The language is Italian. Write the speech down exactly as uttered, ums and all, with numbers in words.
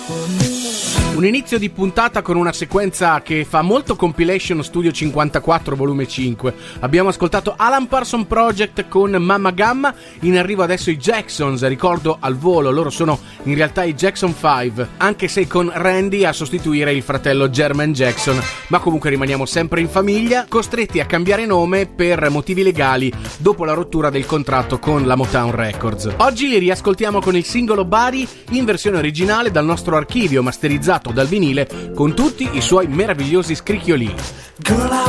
Un inizio di puntata con una sequenza che fa molto compilation Studio cinquantaquattro volume cinque. Abbiamo ascoltato Alan Parsons Project con Mamma Gamma, in arrivo adesso i Jacksons, ricordo al volo, loro sono in realtà i Jackson cinque, anche se con Randy a sostituire il fratello Jermaine Jackson, ma comunque rimaniamo sempre in famiglia, costretti a cambiare nome per motivi legali dopo la rottura del contratto con la Motown Records. Oggi li riascoltiamo con il singolo Body in versione originale dal nostro archivio masterizzato dal vinile con tutti i suoi meravigliosi scricchiolini.